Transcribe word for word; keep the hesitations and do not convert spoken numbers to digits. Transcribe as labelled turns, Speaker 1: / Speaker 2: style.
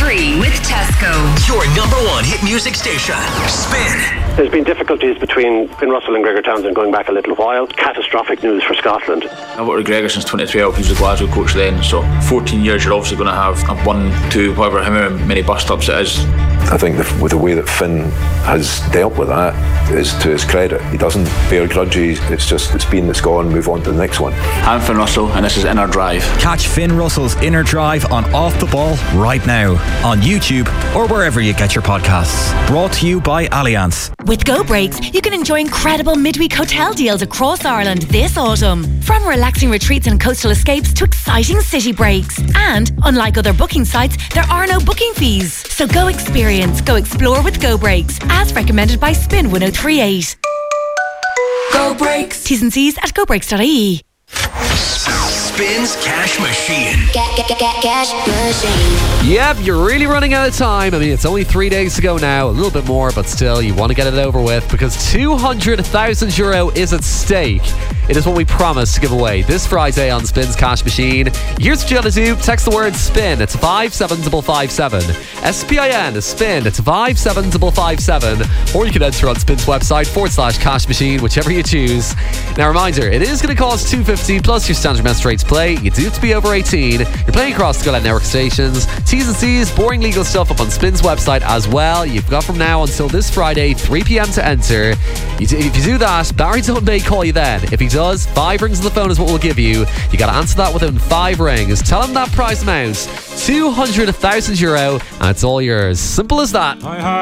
Speaker 1: three with Tesco.
Speaker 2: Your number one hit music station. Spin.
Speaker 3: There's been difficulties between Finn Russell and Gregor Townsend going back a little while. Catastrophic news for Scotland.
Speaker 4: I've worked with Gregor since twenty twelve. He was a Glasgow coach then, so fourteen years you're obviously going to have a one, two, however how many bus stops it is.
Speaker 5: I think the, with the way that Finn has dealt with that is to his credit. He doesn't bear grudges. It's just, it's been, it's gone, move on to the next one.
Speaker 4: I'm Finn Russell and this is Inner Drive.
Speaker 6: Catch Finn Russell's Inner Drive on Off the Ball right now on YouTube or wherever you get your podcasts. Brought to you by Allianz.
Speaker 7: With Go Breaks, you can enjoy incredible midweek hotel deals across Ireland this autumn. From relaxing retreats and coastal escapes to exciting city breaks. And, unlike other booking sites, there are no booking fees. So go experience, go explore with Go Breaks, as recommended by Spin one oh three eight. Go Breaks. T's and C's at go breaks dot I E.
Speaker 2: Spins Cash Machine.
Speaker 8: Get, get, get, get, cash machine.
Speaker 9: Yep, you're really running out of time. I mean, it's only three days to go now. A little bit more, but still, you want to get it over with because two hundred thousand euro is at stake. It is what we promised to give away this Friday on Spins Cash Machine. Here's what you got to do. Text the word SPIN. It's five seven five five seven. S P I N, SPIN. It's five seven five five seven. Or you can enter on Spin's website forward slash cash machine, whichever you choose. Now, reminder, it is going to cost two hundred fifty plus your standard message rate to play. You do have to be over eighteen. You're playing across the Gillette Network stations. T's and C's, boring legal stuff up on Spin's website as well. You've got from now until this Friday, three p.m. to enter. You do, if you do that, Barry Dunn may call you then. If he does, five rings on the phone is what we'll give you. You got to answer that within five rings. Tell him that prize amount, two hundred thousand euro, and it's all yours. Simple as that. Hi, hi.